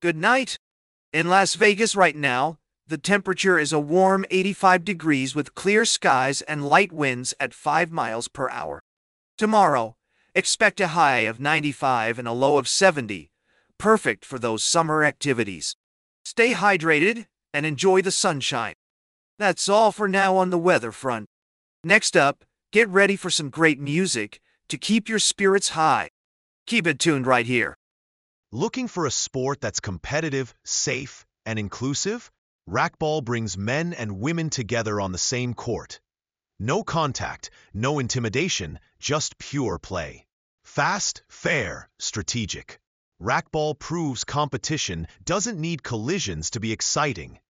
Good night. In Las Vegas right now, the temperature is a warm 85 degrees with clear skies and light winds at 5 miles per hour. Tomorrow, expect a high of 95 and a low of 70, perfect for those summer activities. Stay hydrated and enjoy the sunshine. That's all for now on the weather front. Next up, get ready for some great music to keep your spirits high. Keep it tuned right here. Looking for a sport that's competitive, safe, and inclusive? Racquetball brings men and women together on the same court. No contact, no intimidation, just pure play. Fast, fair, strategic. Racquetball proves competition doesn't need collisions to be exciting.